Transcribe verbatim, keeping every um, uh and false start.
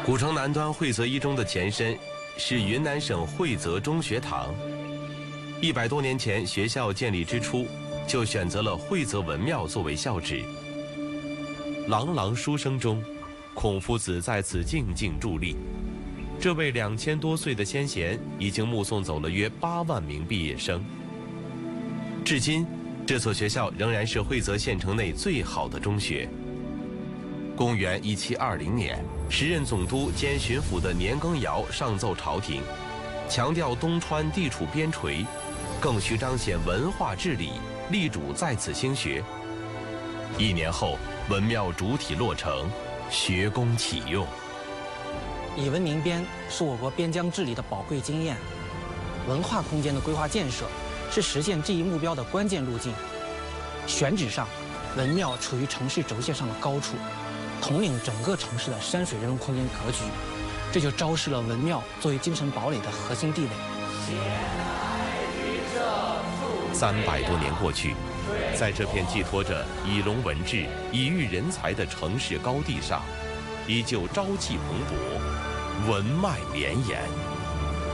古城南端惠泽一中的前身是云南省惠泽中学堂。一百多年前，学校建立之初，就选择了惠泽文庙作为校址。朗朗书声中，孔夫子在此静静伫立。这位两千多岁的先贤，已经目送走了约八万名毕业生。至今，这所学校仍然是惠泽县城内最好的中学。公元一七二零年，时任总督兼巡抚的年羹尧上奏朝廷，强调东川地处边陲，更需彰显文化治理，力主在此兴学。一年后，文庙主体落成，学宫启用。 以文明边是我国边疆治理的宝贵经验，文化空间的规划建设是实现这一目标的关键路径。选址上，文庙处于城市轴线上的高处，统领整个城市的山水人文空间格局，这就昭示了文庙作为精神堡垒的核心地位。 三百多年过去，在这片寄托着以龙文治、以育人才的城市高地上，依旧朝气蓬勃，文脉绵延。